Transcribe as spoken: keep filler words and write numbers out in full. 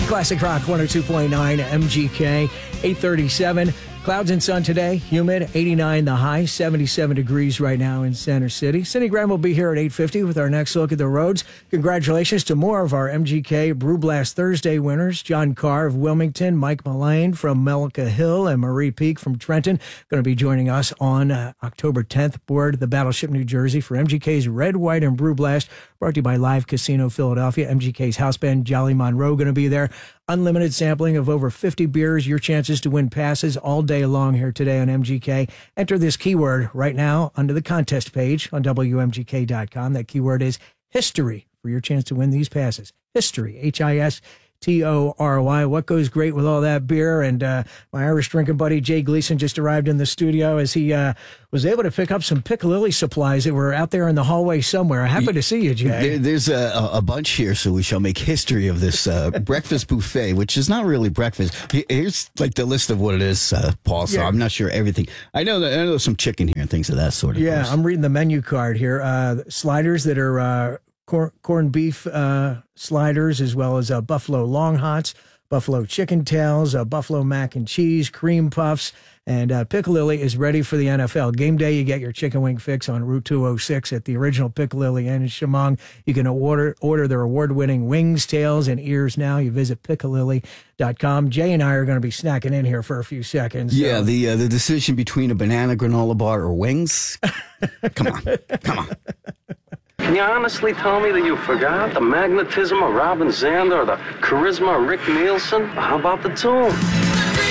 Classic Rock one oh two point nine M G K, eight thirty-seven. Clouds and sun today, humid, eighty-nine the high, seventy-seven degrees right now in Center City. Cindy Graham will be here at eight fifty with our next look at the roads. Congratulations to more of our M G K Brew Blast Thursday winners. John Carr of Wilmington, Mike Mullane from Mellica Hill, and Marie Peak from Trenton going to be joining us on uh, October tenth aboard the Battleship New Jersey for M G K's Red, White, and Brew Blast, brought to you by Live Casino Philadelphia. M G K's house band Jolly Monroe going to be there. Unlimited sampling of over fifty beers. Your chances to win passes all day long here today on M G K. Enter this keyword right now under the contest page on W M G K dot com. That keyword is history for your chance to win these passes. History, H I S T O R Y. What goes great with all that beer? And uh, my Irish drinking buddy Jay Gleason just arrived in the studio as he uh, was able to pick up some Piccalilli supplies that were out there in the hallway somewhere. Happy to see you, Jay. There, there's a, a bunch here, so we shall make history of this uh, breakfast buffet, which is not really breakfast. Here's like the list of what it is, uh, Paul, so yeah. I'm not sure everything. I know that I know there's some chicken here and things of that sort of Yeah, course. I'm reading the menu card here. Uh, sliders that are uh, corn, corned beef uh, sliders, as well as uh, buffalo long hots, buffalo chicken tails, uh, buffalo mac and cheese, cream puffs, and uh, Piccalilli is ready for the N F L. Game day, you get your chicken wing fix on Route two oh six at the original Piccalilli Inn in Chemung. You can order order their award-winning wings, tails, and ears now. You visit Piccalilli dot com. Jay and I are going to be snacking in here for a few seconds. So. Yeah, the uh, the decision between a banana granola bar or wings. Come on, come on. Can you honestly tell me that you forgot the magnetism of Robin Zander or the charisma of Rick Nielsen? How about the tune?